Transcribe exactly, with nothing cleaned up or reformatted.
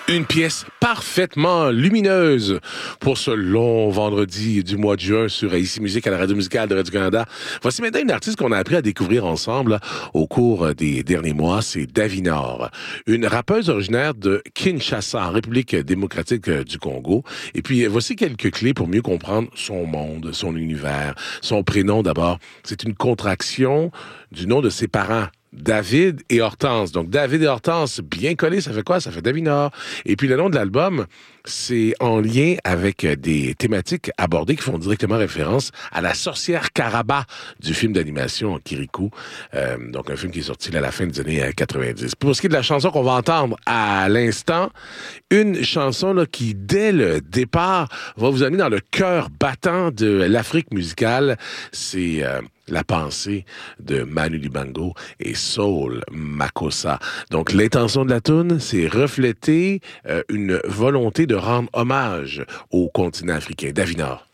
Une pièce parfaitement lumineuse pour ce long vendredi du mois de juin sur Ici Musique à la radio musicale de Radio-Canada. Voici maintenant une artiste qu'on a appris à découvrir ensemble là, au cours des derniers mois, c'est Davinor. Une rappeuse originaire de Kinshasa, en République démocratique du Congo. Et puis, voici quelques clés pour mieux comprendre son monde, son univers. Son prénom d'abord, c'est une contraction du nom de ses parents. David et Hortense. Donc, David et Hortense, bien collés, ça fait quoi? Ça fait Davinor. Et puis, le nom de l'album, c'est en lien avec des thématiques abordées qui font directement référence à la sorcière Karaba du film d'animation Kirikou. Euh, donc, un film qui est sorti là, à la fin des années quatre-vingt-dix. Pour ce qui est de la chanson qu'on va entendre à l'instant, une chanson là, qui, dès le départ, va vous amener dans le cœur battant de l'Afrique musicale. C'est... Euh, La pensée de Manu Dibango et Soul Makossa. Donc, l'intention de la toune, c'est refléter euh, une volonté de rendre hommage au continent africain. Davinor.